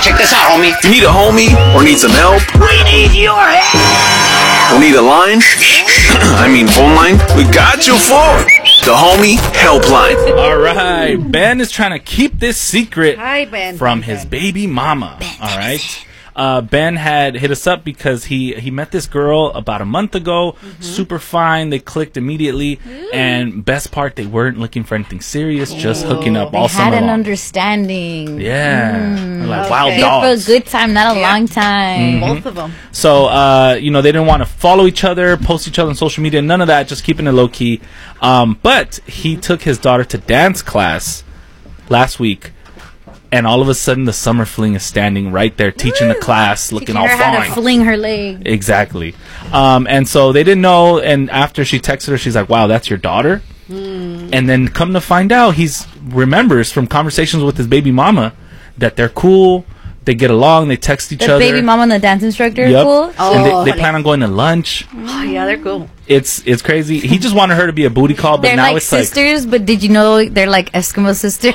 check this out, homie. You need a homie or need some help? We need your help. Or need a line? I mean phone line? We got you for the Homie Helpline. All right, Ben is trying to keep this secret from his baby mama. All right. Ben had hit us up because he met this girl about a month ago. Super fine. They clicked immediately. And best part, they weren't looking for anything serious, just hooking up all summer long. They had an understanding. Yeah. They're like wild Here dogs. for a good time, not a long time. Both of them. So, they didn't want to follow each other, post each other on social media, none of that, just keeping it low key. But he took his daughter to dance class last week. And all of a sudden, the summer fling is standing right there, teaching the class, looking all Teaching her how fine. to fling her leg. Exactly. And so they didn't know. And after she texted her, she's like, wow, that's your daughter? And then come to find out, remembers from conversations with his baby mama that they're cool. They get along. They text each other. The baby mama and the dance instructor Yep. are cool? And they plan on going to lunch. Oh, yeah, they're cool. It's crazy. He just wanted her to be a booty call, but They're now like it's sisters, but did you know they're like Eskimo sisters?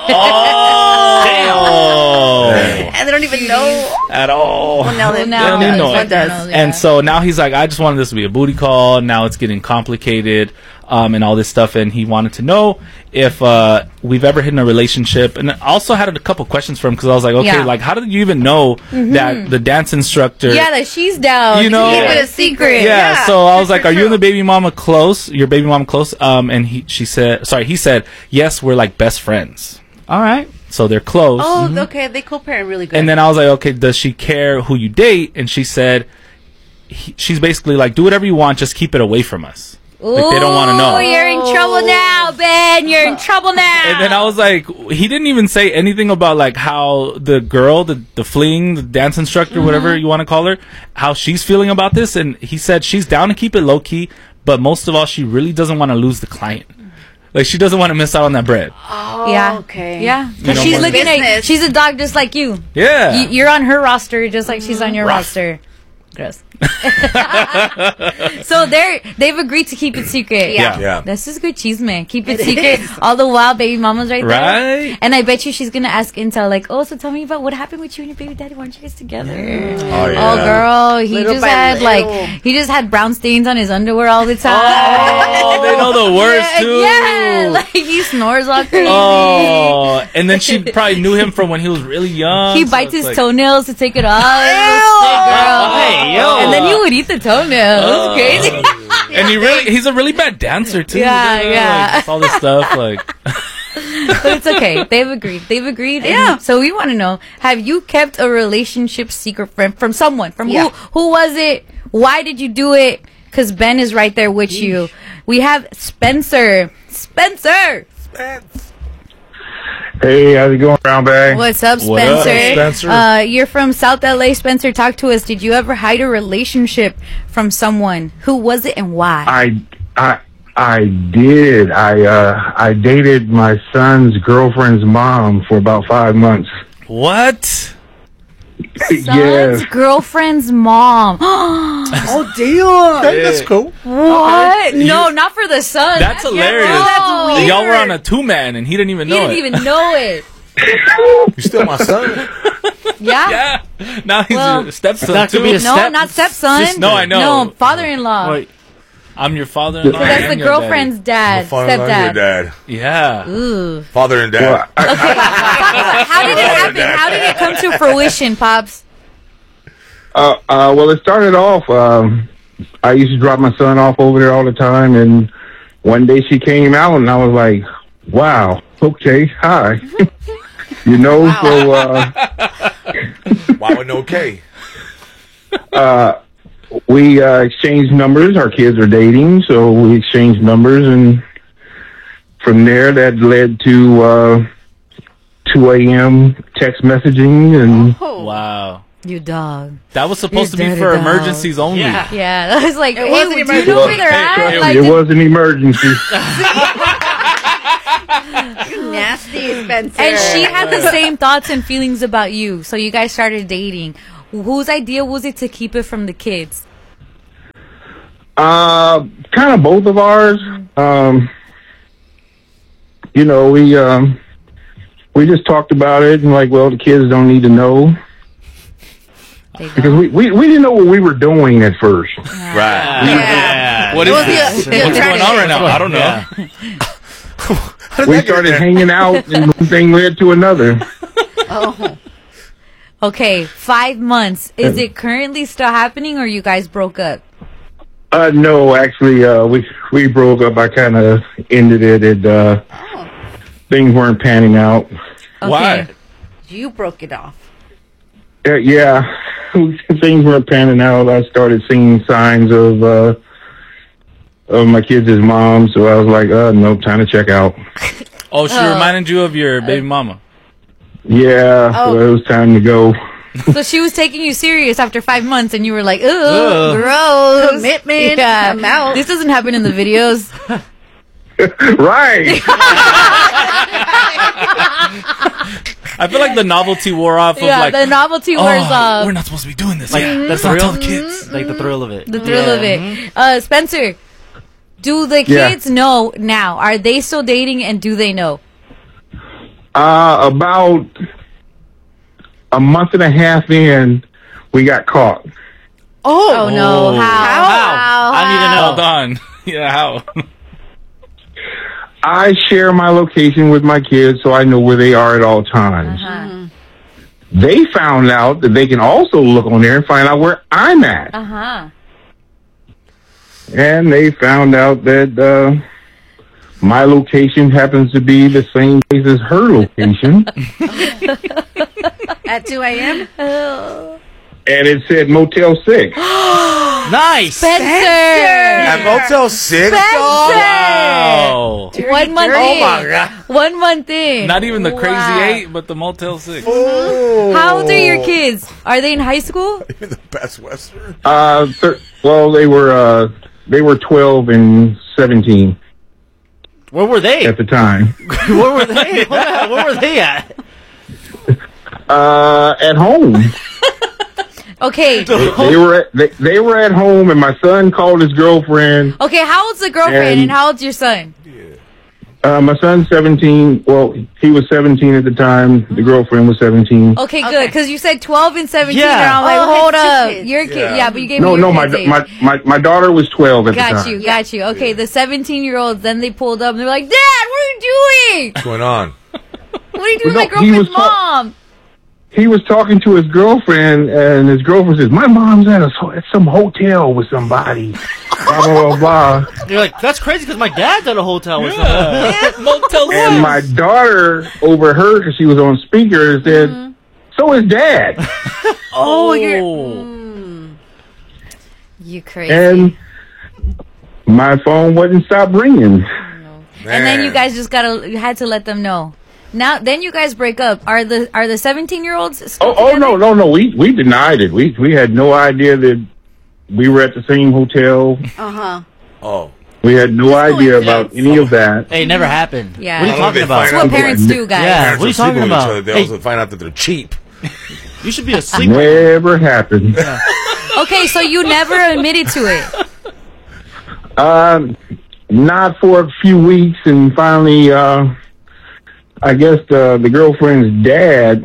Oh! And they don't even know. At all. Well, now they don't even know one it. does. And so now he's like, I just wanted this to be a booty call. Now it's getting complicated, and all this stuff. And he wanted to know if we've ever hit in a relationship. And I also had a couple questions for him because I was like, okay, like how did you even know that the dance instructor? Yeah, that she's down. You know, keep it a secret. Yeah, so I was like, "Are you and the baby mama close? Your baby mama close?" And he said, "Yes, we're like best friends." All right, so they're close. Oh, okay, they co-parent really good. And then I was like, "Okay, does she care who you date?" And she said, "She's basically like, do whatever you want, just keep it away from us." Like they don't want to know. Oh, you're in trouble now, Ben. You're in trouble now. And then I was like, he didn't even say anything about like how the girl, the fling, the dance instructor, whatever you want to call her, how she's feeling about this. And he said she's down to keep it low key, but most of all, she really doesn't want to lose the client. Like she doesn't want to miss out on that bread. Oh, yeah. Okay. Yeah. You know, She's more looking business. at. She's a dog just like you. Yeah. You're on her roster just like she's on your roster. Gross. So they've agreed to keep it secret. Yeah. This is good cheese, man. Keep it secret. All the while, baby mama's right there. Right? And I bet you she's gonna ask Intel like, oh, so tell me about what happened with you and your baby daddy. Why aren't you guys together? Oh, yeah. Oh, girl, he Little just by had little. he just had brown stains on his underwear all the time. Oh, they know the worst too. Yeah, like he snores all crazy. Oh, and then she probably knew him from when he was really young. He so bites it's his like- toenails to take it off. Girl. Hey, yo. And then he would eat the toenails. It's crazy. And he's a really bad dancer too. Yeah, you know, yeah. Like, all this stuff, like. But it's okay. They've agreed. Yeah. And so we want to know, have you kept a relationship secret from someone? From who was it? Why did you do it? Because Ben is right there with you. We have Spencer. Hey, how's it going, Brown Bag? What's up, Spencer? What up, Spencer? You're from South LA. Spencer, talk to us. Did you ever hide a relationship from someone? Who was it and why? I did. I dated my son's girlfriend's mom for about 5 months. What? Son's girlfriend's mom. Oh, damn. Hey, that's cool. What? No, not for the son. That's hilarious. No. That's weird. Y'all were on a 2-man and he didn't even He know didn't it. even know it. You still my son? Yeah? Yeah. Now he's Well, your stepson that could too. be a No, not stepson. No, I know. No, father-in-law. Wait, I'm your father-in-law. So that's and the your girlfriend's dad, father-in-law, your stepdad. dad. daddy. Yeah. Ooh. Father and dad. Well, How did it happen? How did it come to fruition, Pops? well, it started off. I used to drop my son off over there all the time, and one day she came out, and I was like, "Wow, okay, hi." You know, so Wow and okay. we exchanged numbers. Our kids are dating, so we exchanged numbers, and from there, that led to 2 a.m. text messaging, and Wow. You dog. That was supposed to be dirty for dog. emergencies only. Yeah, I was like, hey, wasn't do you emergency. know where they're at? Hey, Like, it was an emergency. You nasty, Spencer. and she had the same thoughts and feelings about you, so you guys started dating. Whose idea was it to keep it from the kids? Kind of both of ours. You know, we just talked about it and like, well, the kids don't need to know. because we didn't know what we were doing at first. Right. Yeah. What is Well, this? the What's going on right now? I don't know. We started hanging out, and one thing led to another. Oh. Okay, 5 months. Is it currently still happening, or you guys broke up? No, actually, we broke up. I kind of ended it, and things weren't panning out. Why? You broke it off. Yeah, things weren't panning out. I started seeing signs of my kids' mom, so I was like, nope, time to check out. Oh, she reminded you of your baby mama. Yeah, so it was time to go. So she was taking you serious after 5 months, and you were like, "Ugh, gross, Commitment. Yeah, I'm out. This doesn't happen in the videos." Right. I feel like the novelty wore off. Of like, the novelty wears off. We're not supposed to be doing this. Like Yeah. the Not tell thrill, the kids. like the thrill of it. The thrill of it. Spencer, do the Yeah. kids know now? Are they still dating, and do they know? About a month and a half in, we got caught. Oh no! How? I need to know. Hold on. Yeah, how? I share my location with my kids, so I know where they are at all times. They found out that they can also look on there and find out where I'm at. And they found out that my location happens to be the same place as her location. At 2 a.m.? And it said Motel 6. Nice. Spencer! At Motel 6? Wow. 1 month Oh in. my God. 1 month in. Not even the Crazy Wow. 8, but the Motel 6. How old are your kids? Are they in high school? Even the Best Western? Well, they were 12 and 17 Where were they? at the time. Where were they? Where were they at? At home. Okay. They were at home, and my son called his girlfriend. Okay, how old's the girlfriend and how old's your son? My son's 17. Well, he was 17 at the time. The girlfriend was 17. Okay, good. Because you said 12 and 17, Yeah. and I'm like, Oh, hold his two up. kids. Your kid. Yeah. Yeah, but you gave No, me your no, kid's age. my daughter was 12 at the time. Got you. Okay, the 17-year-olds, then they pulled up and they're like, Dad, what are you doing? What's going on? What are you doing No, with my he girlfriend's was ta- mom? He was talking to his girlfriend, and his girlfriend says, "My mom's at some hotel with somebody." Blah blah blah blah. You're like, that's crazy because my dad's at a hotel with Motel 6. And my daughter overheard because she was on speaker and said, "So is Dad." Oh, You crazy. And my phone wouldn't stop ringing. And then you guys just had to let them know. Now, then you guys break up. Are the 17-year-olds still Oh together? no. We denied it. We had no idea that we were at the same hotel. Uh-huh. Oh. We had no idea about any of that. Hey, it never happened. Yeah. What are you talking about? That's what parents do, guys. Yeah. Parents What are you sleeping talking with about? each other. They Hey. also find out that they're cheap. You should be asleep. Never happened. Okay, so you never admitted to it. Not for a few weeks, and finally, I guess the girlfriend's dad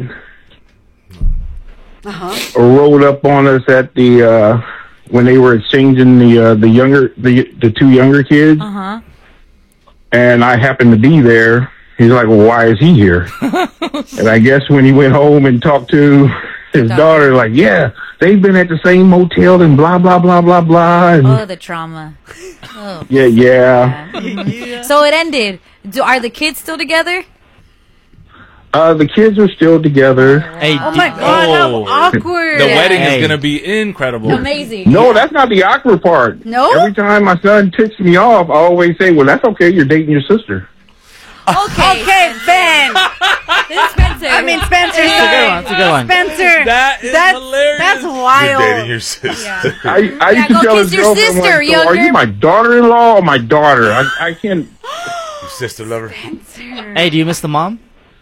rolled up on us at the when they were exchanging the two younger kids, and I happened to be there. He's like, "Well, why is he here?" And I guess when he went home and talked to his daughter, like, "Yeah, they've been at the same motel and blah blah blah blah blah." And Oh, the trauma. Oh. yeah. So it ended. Are the kids still together? The kids are still together. Hey, Oh my God, Oh. how awkward. The wedding Hey. is going to be incredible. Amazing. No, that's not the awkward part. No? Every time my son ticks me off, I always say, "Well, that's okay. You're dating your sister." Okay. Okay, Ben. This is Spencer. I mean, Spencer. That's a good one. That's a good one. Spencer. That is hilarious. That's You're wild. dating your sister. I used Yeah, to go tell kiss his your girlfriend, sister, like, "So are younger." you my daughter-in-law or my daughter? I can't. Your sister lover. Hey, do you miss the mom?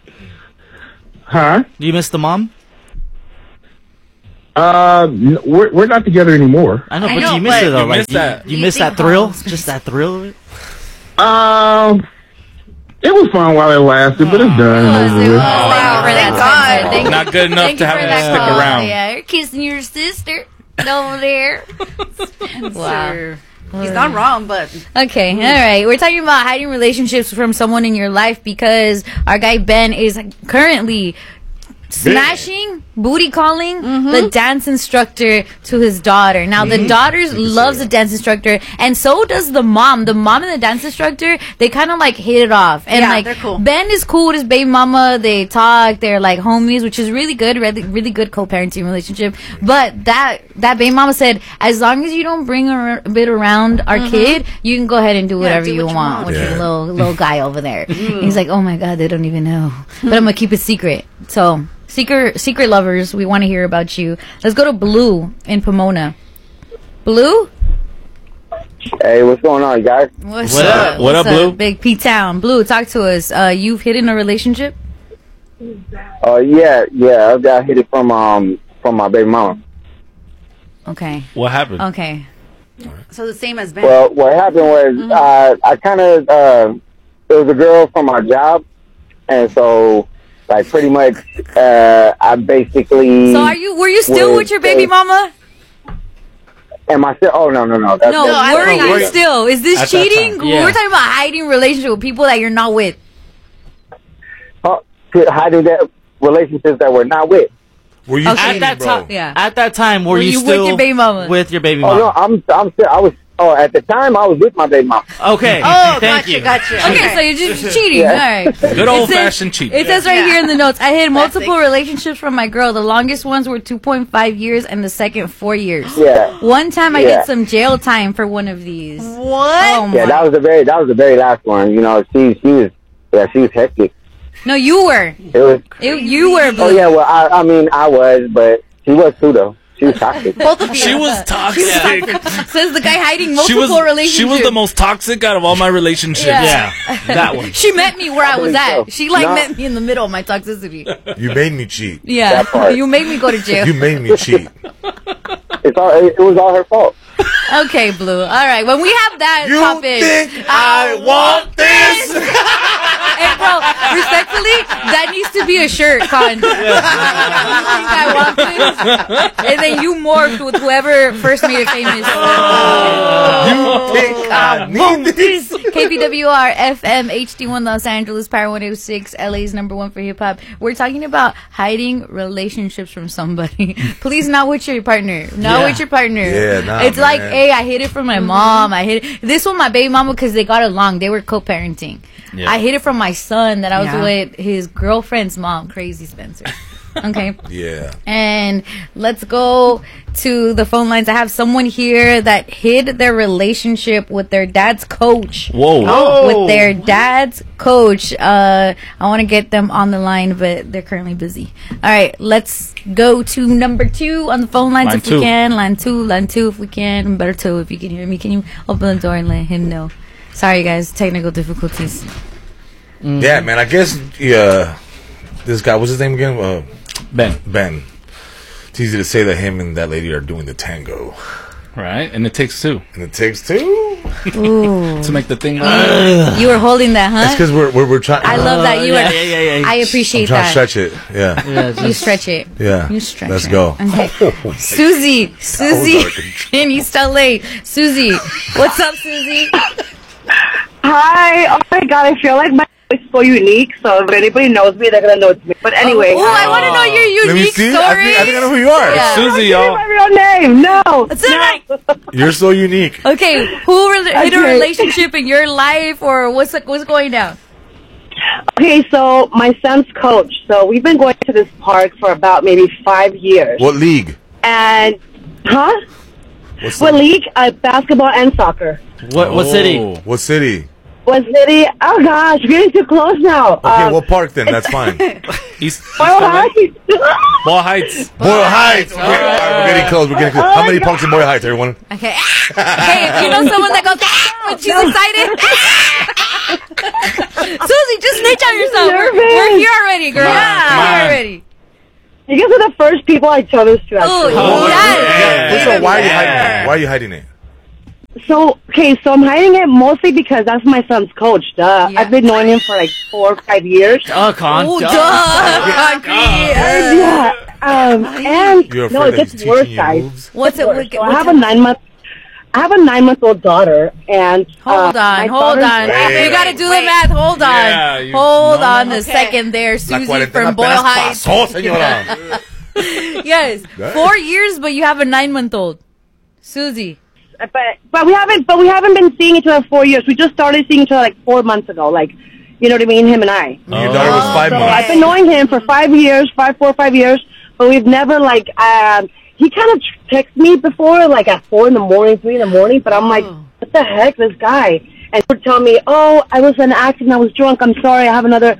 Huh? Do you miss the mom? We're not together anymore. I know, I but know, you miss but it though. you Like, miss that. You You miss think that thrill? home. Just that thrill of it? It was fun while it lasted, but it's done and over with. Thank you for that, Spencer. Thank you. Not good enough Thank to you have for him that stick call. around. Yeah, you're kissing your sister over there. Wow. He's not wrong, but Okay, all right. We're talking about hiding relationships from someone in your life because our guy Ben is currently smashing, booty calling the dance instructor to his daughter. Now, the daughter loves the dance instructor, and so does the mom. The mom and the dance instructor, they kind of like hit it off. And Yeah, like, they're cool. Ben is cool with his baby mama. They talk. They're like homies, which is really good, really good co-parenting relationship. But that baby mama said, as long as you don't bring a bit around our kid, you can go ahead and do whatever do you what you want want. with your little guy over there. And he's like, oh my god, they don't even know. But I'm gonna keep it secret. So secret lovers, we want to hear about you. Let's go to Blue in Pomona. Blue, Hey, what's going on, guys? what's What up? up? What up, What's Blue? Big P Town. Blue, talk to us. You've hit in a relationship? Yeah, I got hit it from my baby mama. Okay. What happened? Okay. so the same as Ben. Well, what happened was I kind of it was a girl from our job, and so like pretty much I basically. So were you still with your baby mama? Am I still? Oh no. That's No, I were don't you think so. still? Is this At that cheating? time, yeah. We're talking about hiding relationship with people that you're not with. hiding that relationships that we're not with. Were you Okay. cheating, At that bro? time, Yeah. At that time, were you you with still your baby mama? With your baby Oh mama? no, I'm still. I was. Oh, at the time I was with my baby mama. Okay. Oh, Thank you. gotcha. Okay, so you're just cheating. Yeah. All right. Good old fashioned cheating. It says right Yeah. here in the notes, I had multiple Classic. relationships from my girl. The longest ones were 2.5 years and the second 4 years. Yeah. One time I Yeah. did some jail time for one of these. What? Oh my. Yeah, that was the very last one. You know, she was hectic. No, you were. It was. You were. Oh Blue. yeah, well I mean I was, but she was too though. She was toxic. Both of you. She was toxic. Says the guy hiding She multiple was relationships. the most toxic out of all my relationships. Yeah. Yeah, that one. She met me where I was believe so. at. She like No. met me in the middle of my toxicity. You made me cheat. Yeah. That part. You made me go to jail. You made me cheat. It was all her fault. Okay, Blue. All right. When we have that You topic, think I want this? Hey, bro, respectfully, that needs to be a shirt, Con. You think I want this? And then you morphed with whoever first made it famous. You think I need this? KPWR FM HD1 Los Angeles, Power 106, LA's #1 for hip hop. We're talking about hiding relationships from somebody. Please, not with your partner. Not Yeah. with your partner. Yeah, nah, it's like, man. hey, I hid it from my mom. I hid it. This one, my baby mama, because they got along. They were co-parenting. Yeah. I hid it from my son that I was Yeah. with his girlfriend's mom. Crazy Spencer. Okay. Yeah. And let's go to the phone lines. I have someone here that hid their relationship with their dad's coach. Whoa. With their dad's coach. I want to get them on the line, but they're currently busy. All right, let's go to number 2 on the phone lines Line if 2. we can. Line 2 if we can. Better 2 if you can hear me. Can you open the door and let him know? Sorry, guys. Technical difficulties. Yeah, man. I guess this guy. What's his name again? Ben. It's easy to say that him and that lady are doing the tango, Right? And it takes 2 and it takes two. Ooh. to make the thing. You were holding that, It's huh? because we're trying. I love that. You yeah, are. yeah. I I'm appreciate trying to that. stretch it. Yeah. Yeah, You stretch it. Yeah. You stretch Let's it. go. Okay. Susie in East LA. Susie, what's up, Susie? Hi. Oh my god, I feel like my voice is so unique. So if anybody knows me, they're gonna know it's me. But anyway, Oh, I want to know your Let me unique see. story. I think I know who you are. Yeah. Susie, Give me y'all. my real name. No. That's it, right? You're so unique. Okay, who hid a Okay. relationship in your life, or what's going down? Okay, so my son's coach. So we've been going to this park for about maybe 5 years. What league? And What's what league? Basketball and soccer. What city? What city? What city? Oh gosh, we're getting too close now. Okay, what park then? That's fine. East Boyle Heights. Ball Heights. Boyle Heights. Okay, all right, we're getting close. We're getting close. How many parks in Boyle Heights, everyone? Okay. Hey, if you know someone that goes when she's excited. Susie, just snitch on yourself. We're here already, girl. Come We're on. here already. You guys are the first people I told this to. Actually. Oh, yes. So why are you hiding it? Why are you hiding it? So I'm hiding it mostly because that's my son's coach. Duh. Yeah. I've been knowing him for like 4 or 5 years. Oh, con. Oh, duh. Yeah. And You're no, afraid it that he's gets worse, teaching you guys. moves? What's it? So I have a 9-month-old daughter, and Hold on. Wait, You gotta do the math. Hold on. Yeah, Hold on a second there, La Susie cuarentena from Boyle apenas Heights. pasó, señora. Yes, 4 years, but you have a 9-month-old, Susie. But we haven't been seeing each other 4 years. We just started seeing each other like 4 months ago. Like, you know what I mean? Him and I. Your daughter was 5 So months. I've been knowing him for 5 years, 4 or 5 years, but we've never like. He kind of texted me before, like at 4 in the morning, 3 in the morning. But I'm like, what the heck, this guy? And he would tell me, oh, I was in an accident. I was drunk. I'm sorry. I have another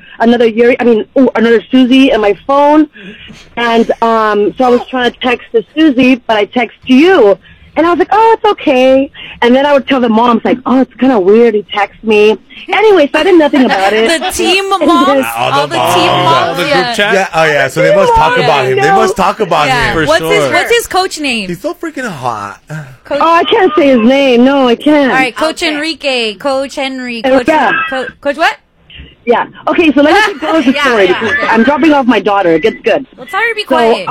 Susie in my phone. And so I was trying to text to Susie, but I texted you. And I was like, oh, it's okay. And then I would tell the moms, like, oh, it's kind of weird. He texts me. Anyway, so I did nothing about it. The team moms, all the moms. team moms, The group yeah. chat. Yeah, oh yeah, so they must talk about him. They must talk about Yeah. him. What's his coach name? He's so freaking hot. Coach, Oh, I can't say his name. No, I can't. all right, Coach Enrique, Coach Henry, Enrique. Coach what? Yeah. Okay, so let me keep going with the Yeah, story. yeah. because I'm dropping off my daughter. It gets good. Well, tell her to be So, quiet.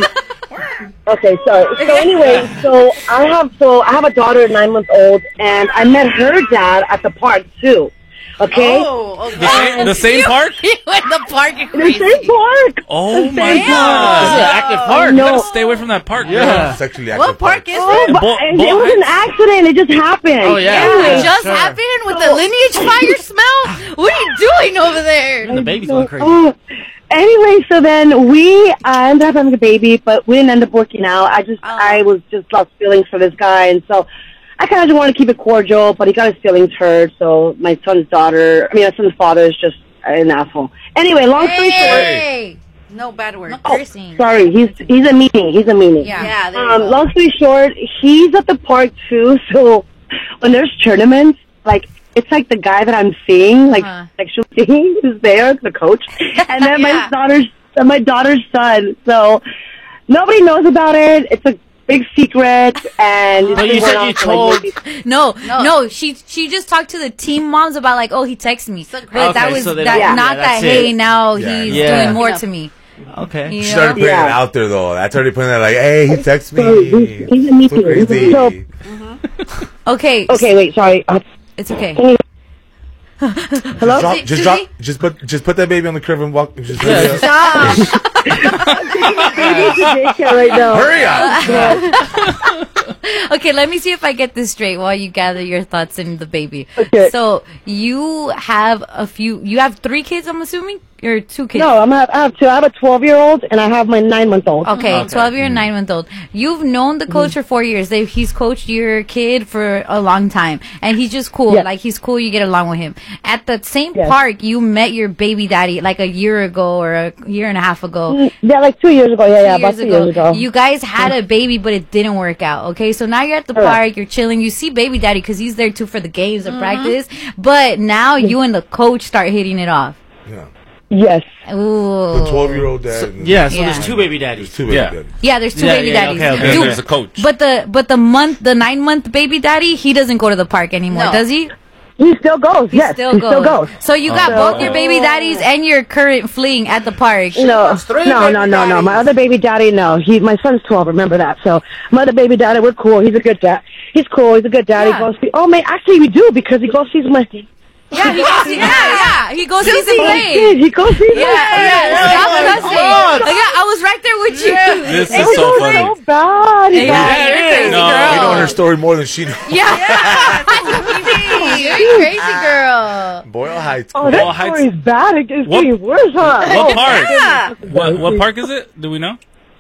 okay, sorry. So anyway, so I have a daughter, 9 months old, and I met her dad at the park too. Okay. The same park? You went the park and The crazy. same park. Oh my This is an god! active park. You No. gotta stay away from that park. Yeah. It's actually What park is Oh, it? but Bull it was an accident. It just happened. Oh, yeah. Anyway, It just Sure. happened with the lineage fire smell? What are you doing over there? The baby's going crazy. Anyway, so then I ended up having a baby, but we didn't end up working out. I was just lost feelings for this guy, and so I kind of just wanted to keep it cordial, but he got his feelings hurt, so my son's father is just an asshole. Anyway, long story short, Hey! No bad word. Cursing. sorry, he's a meanie. He's a meanie. Yeah. Yeah, there you go. Long story short, he's at the park too, so when there's tournaments, like, it's like the guy that I'm seeing, like sexually seeing, is there, the coach, and then Yeah. my daughter's son. So nobody knows about it. It's a big secret, and it's But been you going said on you for, like, told. maybe- No. She just talked to the team moms about like, oh, he texted me, but that Okay, was so they that, don't- not yeah, that. that's Hey, it. now Yeah, he's yeah. doing more to me. Okay. You She know? started putting Yeah. it out there though. That's already putting it like, hey, he texted me. He's a meanie. So crazy. So- Okay. Okay, wait, sorry. It's okay. Hello? Just put that baby on the curb and walk. Just Stop. Baby's in daycare right now. hurry up. Okay, let me see if I get this straight while you gather your thoughts in the baby. Okay. So you have 3 kids, I'm assuming? Or 2 kids? No, I have two. I have a 12-year-old, and I have my 9-month-old. Okay, 12-year and 9-month-old. You've known the coach for 4 years. He's coached your kid for a long time, and he's just cool. Yes. Like, he's cool. You get along with him. At the same Yes. park, you met your baby daddy like a year ago or a year and a half ago. Yeah, like 2 years ago. Yeah, 2 about 2 years ago. You guys had a baby, but it didn't work out. Okay, so now you're at the Correct. park, you're chilling. You see baby daddy because he's there too for the games and practice. But now you and the coach start hitting it off. Yeah. Yes. The Ooh. 12-year-old dad. So Yeah. there's 2 baby daddies. Two baby Yeah. daddies. Yeah, there's 2 Yeah, baby yeah, daddies. okay, okay. And Dude, there's a coach. But the 9-month baby daddy, he doesn't go to the park anymore, No. does he? He still goes. He Yes, still he goes. still goes. So you got both your baby daddies and your current fling at the park. No. My other baby daddy, no. My son's 12. Remember that. So my other baby daddy, we're cool. He's a good dad. He's cool. He's a good dad. Yeah. He goes. Oh man, actually we do because he goes sees my. Yeah, he goes. He goes. He's in play. He goes sees Yeah. Stop cussing. Yeah, I was right there with you. This It is was so funny. so bad. Yeah, guys. you're a crazy No. girl. You know her story more than she knows. Yeah. You're a crazy girl. Boyle Heights. Oh, Boyle that Heights. story's bad. It's What- getting worse, huh? What park? What park is it? Do we know?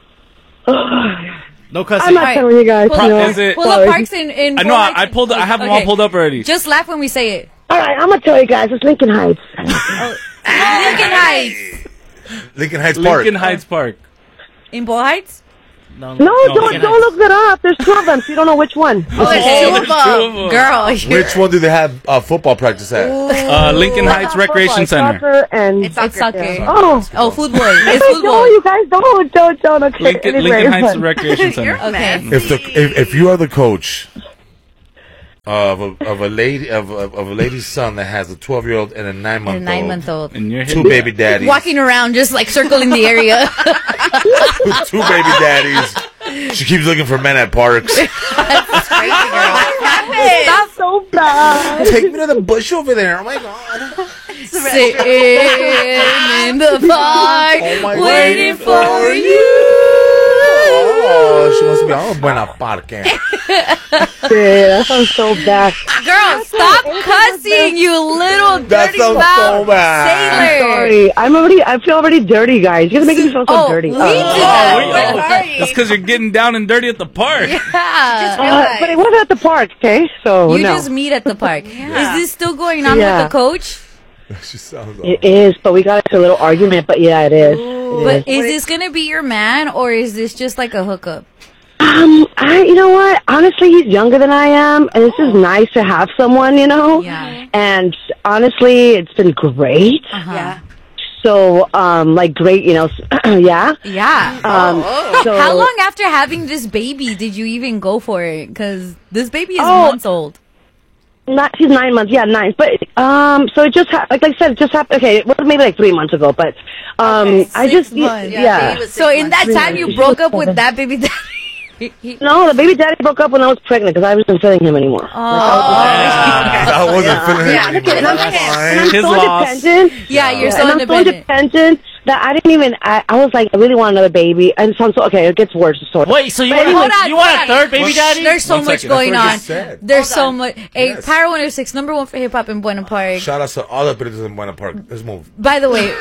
No cussing. I'm not Alright. telling you guys. Pull, no. Is it- pull up Sorry. parks in I know. I pulled. I have them all Okay. pulled up already. Just laugh when we say it. All right, I'm gonna tell you guys. It's Lincoln Heights. Lincoln Heights. Lincoln Heights Park. Lincoln Heights Park. In Boyle Heights? No, Lincoln don't look that up. There's 2 of them, so you don't know which one. Oh, there's two of them. Girl. Which one do they have football practice at? Lincoln Heights Recreation Center. Soccer and It's It's soccer. soccer. oh, Oh, football. It's no, football. you guys don't. Okay, Lincoln, anyway, Lincoln Heights fine. Recreation Center. Okay. If you are the coach, of a lady's son that has a 12-year-old and a 9-month-old. And a 9-month-old. And you're Two baby daddies. Walking around just like circling the area. Two baby daddies. She keeps looking for men at parks. That's so bad. Take me to the bush over there. Oh my god. Sitting in the park, waiting for you. Oh, she wants to be on Buena Parque. Yeah, that sounds so bad. Girl, stop cussing, you little That dirty sounds mouth so bad. sailor. Sorry, I feel already dirty, guys. You guys are making me feel so dirty. We do that. Oh, that's because you're getting down and dirty at the park. Yeah. But it wasn't at the park, okay? So You no. just meet at the park. Is this still going on with the coach? She sounds It is, but we got into a little argument. But yeah, it is. But is this gonna be your man, or is this just like a hookup? You know what? Honestly, he's younger than I am, and it's just nice to have someone, you know. Yeah. And honestly, it's been great. Yeah. So, like, great, you know. Yeah. Yeah. So How long after having this baby did you even go for it? Because this baby is Oh. months old. She's 9 months. Yeah, 9. But so it just like I said, it just happened. Okay, it was maybe like 3 months ago. But I just 6 months. yeah. So in that time, you broke up with that baby daddy. No, the baby daddy broke up when I was pregnant because I wasn't feeling him anymore. I wasn't feeling it anymore. That's fine. I'm His so loss. independent. Yeah, you're so and I'm so independent. independent that I didn't even. I was like, I really want another baby, and so I'm so okay. It gets worse. Sort of. Wait, so you But want, anyway, you want a third baby daddy? There's so One much second, going that's what I on. just said. There's so much. Hey, Yes. Pyro 106, #1 for hip hop in Buena Park. Shout out to all the British in Buena Park. Let's move. By the way,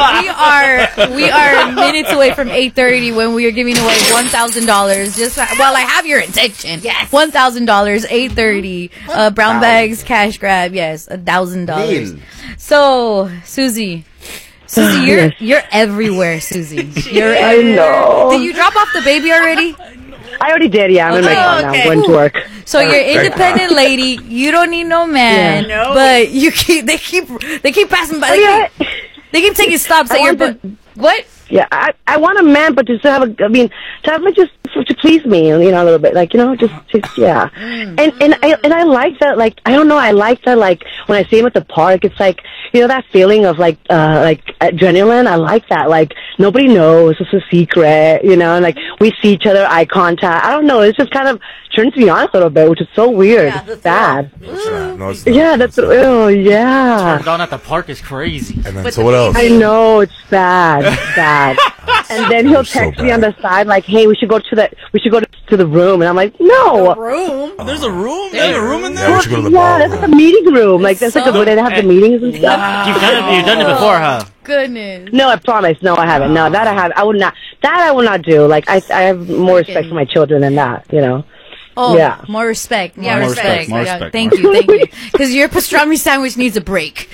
we are minutes away from 8:30 when we are giving away $1,000. Just while I have your attention, yes, $1,000, 8:30. Brown bags, cash grab, yes, $1,000. So, Susie, you're everywhere, Susie. I know. Did you drop off the baby already? I already did. Yeah, I'm in my car now. Going to work. So you're independent lady. You don't need no man. Yeah. No. But they keep passing by. They keep taking stops at your what? Yeah, I want a man, but to have to have me just to please me, you know, a little bit, like, you know, just yeah. And I like that, like, I don't know, I like that, like, when I see him at the park, it's like, you know, that feeling of like adrenaline. I like that, like, nobody knows, it's a secret, you know, and like we see each other, eye contact. I don't know, it's just kind of turns me on a little bit, which is so weird. Yeah, It's bad. No, it's not. Yeah, that's yeah. Turned on at the park is crazy. And then, so what else? I know it's bad, bad. And then he'll So text me bad. on the side like, "Hey, we should go to the room." And I'm like, "No, Room. There's a room? There's a room in Yeah, there? we should go to the yeah, bar. that's like a meeting room. Like that's like where they have the meetings and stuff." You've done it before, huh? Goodness. No, I promise. No, I haven't. No, that I have. I would not. That I will not do. Like I have more respect for my children than that. You know. Oh, Yeah. more respect. More respect, more Yeah, respect, Thank more you. Because your pastrami sandwich needs a break.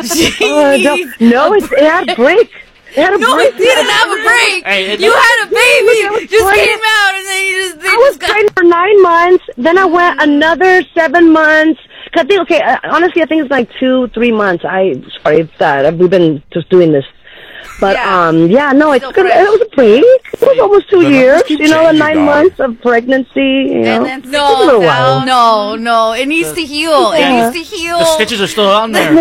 No, it had a break. It had a No, break. it didn't have a break. Hey, You had a baby. was Just pregnant. came out and then you just. They I was just got. pregnant for 9 months. Then I went another 7 months. Cause honestly, I think it's like 2-3 months. Sorry, it's sad. We've been just doing this. But no, it's good. It was a break. It was almost 2 years. keep You know, changing, 9 dog. months of pregnancy. You know, then It's a little while. No. It needs to heal. It needs to heal. The stitches are still on there.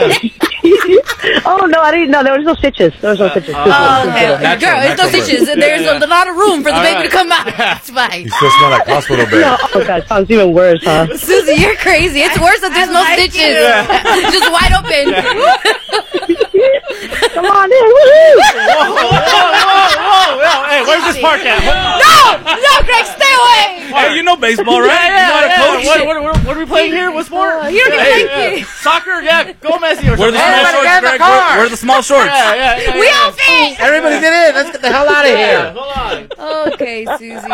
Oh no, I didn't know there was no stitches. There was no stitches. Okay. Natural, Girl, it's no natural birth. stitches. There's a lot of room for the baby to come out. It's You fine. still smell like hospital bed. No, oh god, sounds even worse, huh? Susie, you're crazy. It's worse that there's no stitches. Just wide open. Come on in, woohoo! Whoa, hey, where's this park at? No, Greg, stay away. Hey, you know baseball, right? You know how to coach? What are we playing here? What sport? You don't even think Soccer? Yeah, go Messi or Where are the small something. shorts, Greg? Where are the small shorts? Yeah. we all fit. Everybody get in. Let's get the hell out of here. Hold on. Okay, Susie.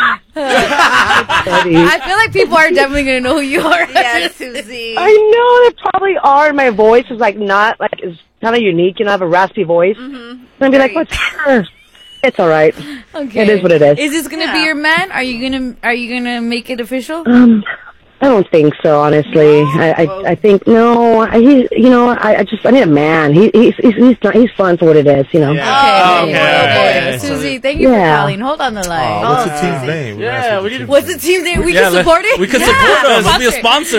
I feel like people are definitely gonna know who you are. Yes, Susie. I know they probably are. My voice is like not like is kind of unique. You know, I have a raspy voice. And I'd be like, "What's her?" It's all right. Okay. It is what it is. Is this gonna be your man? Are you gonna make it official? I don't think so, honestly. I think no. I need a man. He's fun for what it is, you know. Okay. Susie, thank you for Yeah. calling. Hold on the line. What's the team's name? Yeah, we need to. What's the team name? We Yeah, can support it. We can Yeah. support them. We'll be a Sponsor. sponsor.